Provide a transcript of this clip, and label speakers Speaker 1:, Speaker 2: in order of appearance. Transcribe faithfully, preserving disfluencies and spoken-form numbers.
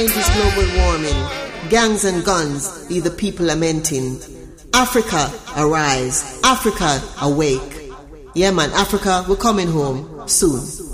Speaker 1: behind this global warming, gangs and guns leave the people lamenting. Africa, arise. Africa, awake. Yeah man, Africa, we're coming home soon.